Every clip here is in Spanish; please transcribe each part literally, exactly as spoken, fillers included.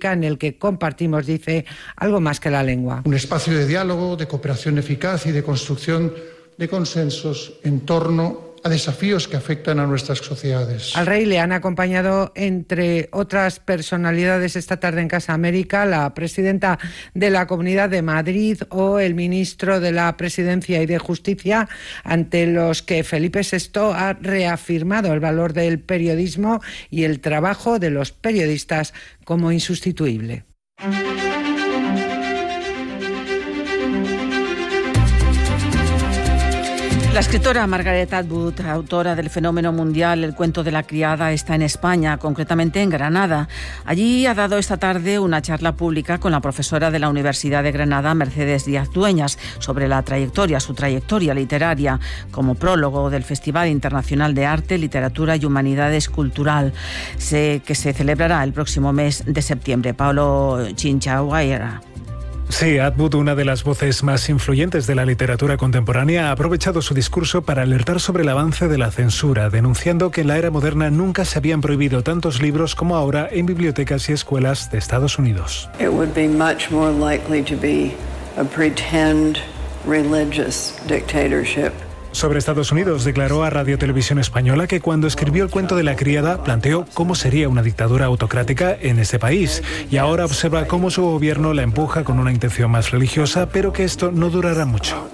América en el que compartimos, dice, algo más que la lengua. Un espacio de diálogo, de cooperación eficaz y de construcción de consensos en torno a desafíos que afectan a nuestras sociedades. Al rey le han acompañado, entre otras personalidades, esta tarde en Casa América, la presidenta de la Comunidad de Madrid o el ministro de la Presidencia y de Justicia, ante los que Felipe sexto ha reafirmado el valor del periodismo y el trabajo de los periodistas como insustituible. La escritora Margaret Atwood, autora del fenómeno mundial El cuento de la criada, está en España, concretamente en Granada. Allí ha dado esta tarde una charla pública con la profesora de la Universidad de Granada, Mercedes Díaz Dueñas, sobre la trayectoria, su trayectoria literaria, como prólogo del Festival Internacional de Arte, Literatura y Humanidades Cultural, que se celebrará el próximo mes de septiembre. Paulo Chinchaguayra. Sí, Atwood, una de las voces más influyentes de la literatura contemporánea, ha aprovechado su discurso para alertar sobre el avance de la censura, denunciando que en la era moderna nunca se habían prohibido tantos libros como ahora en bibliotecas y escuelas de Estados Unidos. It would be much more likely to be a pretend religious dictatorship. Sobre Estados Unidos, declaró a Radio Televisión Española que cuando escribió El cuento de la criada planteó cómo sería una dictadura autocrática en ese país, y ahora observa cómo su gobierno la empuja con una intención más religiosa, pero que esto no durará mucho.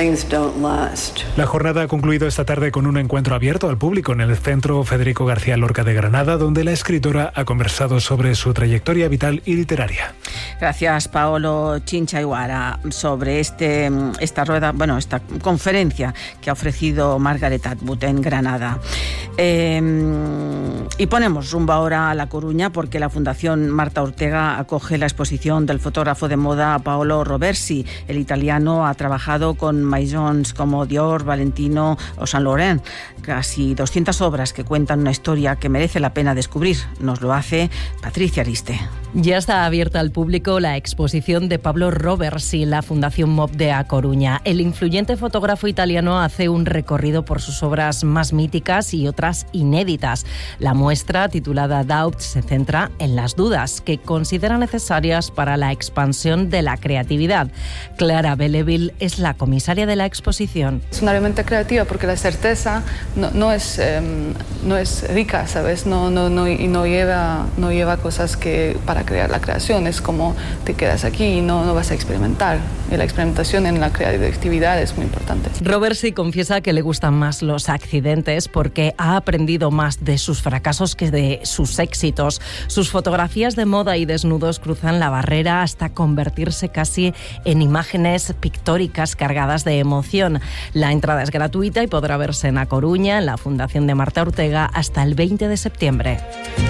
La jornada ha concluido esta tarde con un encuentro abierto al público en el Centro Federico García Lorca de Granada, donde la escritora ha conversado sobre su trayectoria vital y literaria. Gracias, Paolo Chinchaguara, sobre este, esta rueda, bueno, esta conferencia que ha ofrecido Margaret Atwood en Granada. Eh, y ponemos rumbo ahora a La Coruña, porque la Fundación Marta Ortega acoge la exposición del fotógrafo de moda Paolo Roversi. El italiano ha trabajado con maisons como Dior, Valentino o Saint Laurent. Casi doscientas obras que cuentan una historia que merece la pena descubrir. Nos lo hace Patricia Ariste. Ya está abierta al público la exposición de Pablo Roversi, la Fundación M O B de A Coruña. El influyente fotógrafo italiano hace un recorrido por sus obras más míticas y otras inéditas. La muestra, titulada Doubt, se centra en las dudas que considera necesarias para la expansión de la creatividad. Clara Belleville es la comisaria de la exposición. Es una herramienta creativa porque la certeza no, no, es, eh, no es rica, ¿sabes? No, no, no, y no lleva, no lleva cosas que para crear la creación. Es como te quedas aquí y no, no vas a experimentar. Y la experimentación en la creatividad es muy importante. Roversi confiesa que le gustan más los accidentes porque ha aprendido más de sus fracasos que de sus éxitos. Sus fotografías de moda y desnudos cruzan la barrera hasta convertirse casi en imágenes pictóricas cargadas de emoción. La entrada es gratuita y podrá verse en A Coruña, en la Fundación de Marta Ortega, hasta el veinte de septiembre.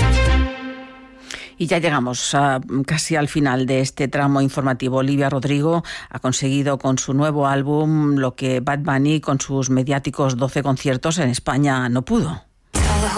Y ya llegamos a, casi al final de este tramo informativo. Olivia Rodrigo ha conseguido con su nuevo álbum lo que Bad Bunny con sus mediáticos doce conciertos en España no pudo.